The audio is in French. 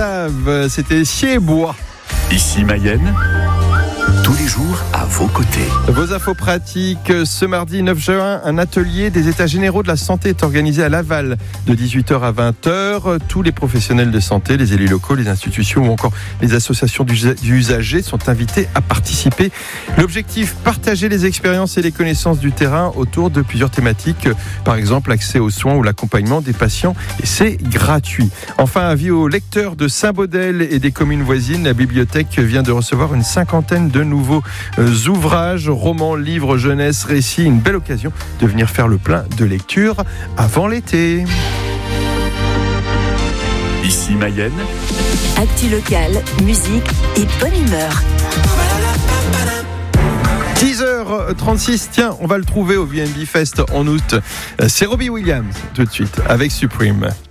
Octave, c'était Ciebois. Ici Mayenne, tous les jours à vos côtés. Vos infos pratiques, ce mardi 9 juin, un atelier des états généraux de la santé est organisé à Laval de 18h à 20h. Tous les professionnels de santé, les élus locaux, les institutions ou encore les associations d'usagers sont invités à participer. L'objectif, partager les expériences et les connaissances du terrain autour de plusieurs thématiques, par exemple l'accès aux soins ou l'accompagnement des patients, et c'est gratuit. Enfin, avis aux lecteurs de Saint-Baudel et des communes voisines, la bibliothèque vient de recevoir une cinquantaine de nouveaux ouvrages, romans, livres, jeunesse, récits. Une belle occasion de venir faire le plein de lecture avant l'été. Ici Mayenne, Actu locale, musique et bonne humeur. 10h36, tiens, on va le trouver au VNB Fest en août. C'est Robbie Williams tout de suite avec Supreme.